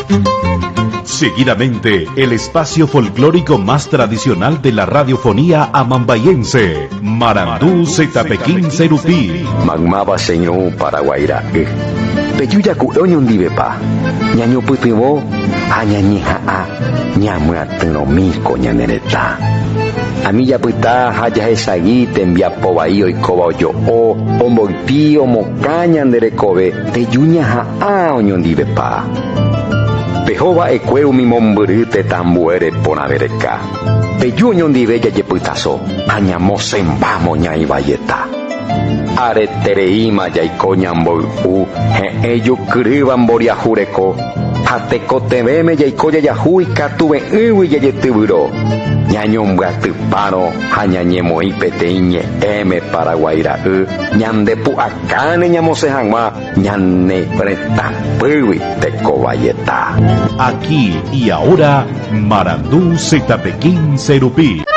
Seguidamente, el espacio folclórico más tradicional de la radiofonía amambayense, Marandú Zetapekín Serupí. Magmaba señor Paraguaira. Peyuya cuoñon divepa. Ñaño putivo, añañija a, ñamuatenomisco ñanereta. A mí ya puta haya esagui te envía pobaío y coba yo o omboipío mocaña nerecobe peyuña a oñon divepa. Pejova ecueu mi mombrite tambuere ponavereca. Peyuñon diveya yeputazo, añamos en vamos ña y valleta. Aretereima ya y coñambo ello criban boria jureco. Hateco teveme ya y coya ya hui catuve uy ya yetuburo. Ñañon gatupano, hañañemo y peteiñe m Paraguaira ñandepu acane ñamose hangma ñane preta puwi teco valleta. Aquí y ahora, Marandú Zetapekín Serupí.